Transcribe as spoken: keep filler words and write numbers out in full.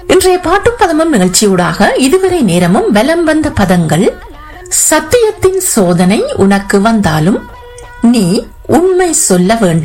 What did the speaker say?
இன்றைய பாட்டும் பதமும் நிகழ்ச்சியூடாக இதுவரை நேரமும் வலம் வந்த பதங்கள்: சத்தியத்தின் சோதனை உனக்கு வந்தாலும் நீ உண்மை சொல்ல வேண்டும்.